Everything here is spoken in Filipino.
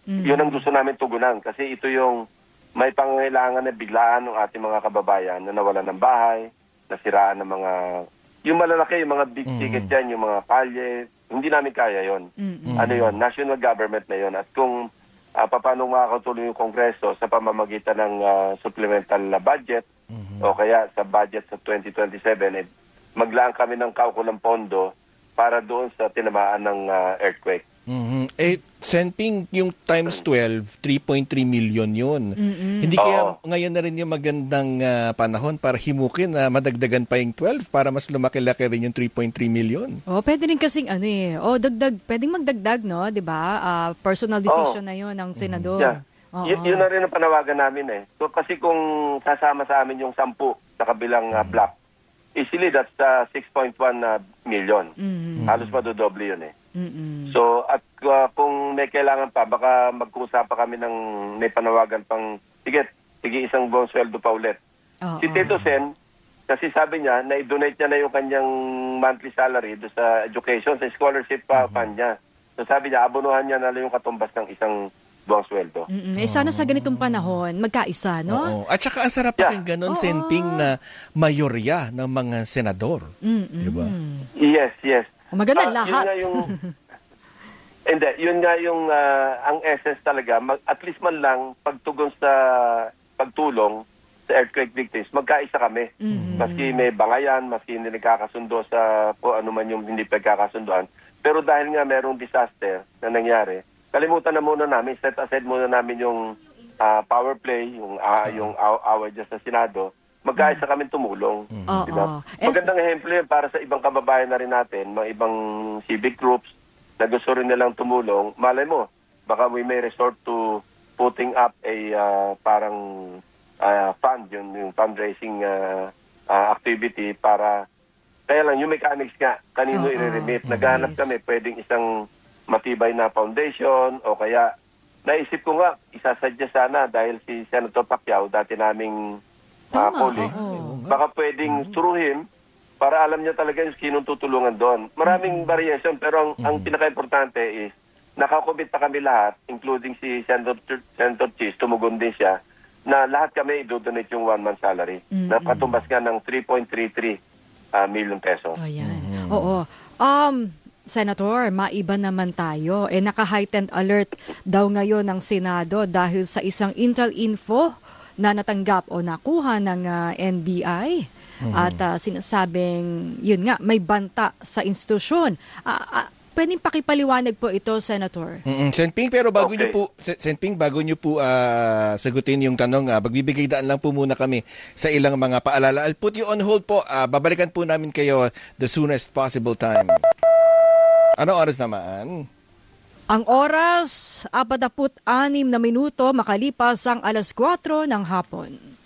Yun ang gusto namin tugunan kasi ito yung may pangangailangan na biglaan ng ating mga kababayan na nawalan ng bahay, nasiraan ng mga, yung malalaki, yung mga big ticket dyan, yung mga kalye, hindi namin kaya yon. Ano yon, national government na yon. At kung paano makakatuloy yung Kongreso sa pamamagitan ng supplemental budget o kaya sa budget sa 2027, maglaan kami ng kaukulang pondo para doon sa tinamaan ng earthquake. Senping, yung times 12, 3.3 million yun. Hindi kaya ngayon na rin yung magandang panahon para himukin na madagdagan pa yung 12 para mas lumaki-laki rin yung 3.3 million? Pwede rin kasing dagdag, pwedeng magdagdag, no? 'Di ba? Personal decision na yun ng senador. Yeah. Yun na rin ang panawagan namin So kasi kung sasama sa amin yung 10 sa kabilang block, easily that's 6.1 million. Halos madodoble yun So, at kung may kailangan pa, baka mag-uusap pa kami ng may panawagan pang, sige isang buong sweldo pa ulit. Si Tito Sen, kasi sabi niya, na-donate niya na yung kanyang monthly salary do sa education, sa scholarship fund niya. So sabi niya, abonuhan niya na lang yung katumbas ng isang buong sweldo. Sana sa ganitong panahon, magkaisa, no? At saka ang sarap pakinggan nun, Senping, na mayorya ng mga senador. Diba? Yes. Maganda lahat. Yun nga yung ang essence talaga, at least man lang pagtugon sa pagtulong sa earthquake victims, magkaisa kami. Maski may bangayan, maski hindi nagkakasundo sa ano man yung hindi pagkakasunduan. Pero dahil nga merong disaster na nangyari, kalimutan na muna namin, set aside muna namin yung power play, yung away dyan sa Senado, magkaisa kami tumulong. Diba? Magandang ehemplo yun para sa ibang kababayan na rin natin, mga ibang civic groups na gusto rin nilang tumulong. Malay mo, baka we may resort to putting up a parang fund, yung fundraising activity para, kaya lang yung mechanics nga, kanino i-remit. Naghahanap kami, pwedeng isang matibay na foundation o kaya naisip ko nga, isasadya sana dahil si Senator Pacquiao, dati naming colleague, baka pwedeng through him para alam niya talaga yung sinong tutulungan doon. Maraming variation pero ang pinaka-importante is nakakomit pa kami lahat, including si Senator Cheese, tumugon din siya, na lahat kami i-donate yung 1 month salary na katumbas nga ng 3.33 million pesos. Senator, maiba naman tayo. Naka-heightened alert daw ngayon ng Senado dahil sa isang Intel info na natanggap o nakuha ng NBI at sinasabing, yun nga, may banta sa institusyon. Pwedeng pakipaliwanag po ito, Senator. Senping, pero bago niyo po sagutin yung tanong, magbibigay daan lang po muna kami sa ilang mga paalala. I'll put you on hold po. Babalikan po namin kayo the soonest possible time. Ano oras naman? Ang oras, 46 na minuto makalipas ang 4:00 ng hapon.